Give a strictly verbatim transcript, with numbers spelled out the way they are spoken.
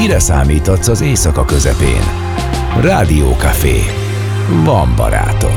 Mire számíthatsz az éjszaka közepén? Rádió Café. Van barátod.